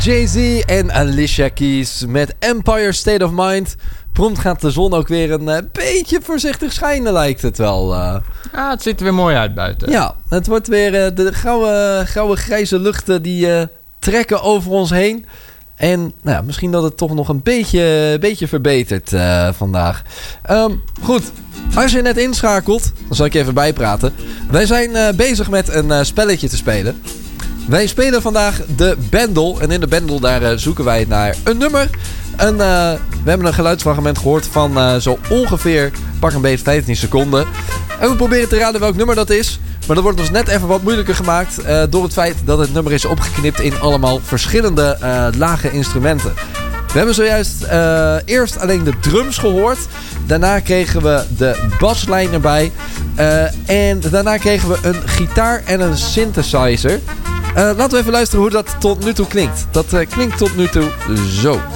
Jay-Z en Alicia Keys met Empire State of Mind. Prompt gaat de zon ook weer een beetje voorzichtig schijnen, lijkt het wel. Het ziet er weer mooi uit buiten. Ja, het wordt weer de grauwe grijze luchten die trekken over ons heen. En misschien dat het toch nog een beetje verbetert vandaag. Goed, als je net inschakelt, dan zal ik je even bijpraten. Wij zijn bezig met een spelletje te spelen. Wij spelen vandaag de Bendel. En in de Bendel daar zoeken wij naar een nummer. We hebben een geluidsfragment gehoord van zo ongeveer pak een beetje 15 seconden. En we proberen te raden welk nummer dat is. Maar dat wordt ons net even wat moeilijker gemaakt door het feit dat het nummer is opgeknipt in allemaal verschillende lage instrumenten. We hebben zojuist eerst alleen de drums gehoord. Daarna kregen we de baslijn erbij. En daarna kregen we een gitaar en een synthesizer. Laten we even luisteren hoe dat tot nu toe klinkt. Dat klinkt tot nu toe zo.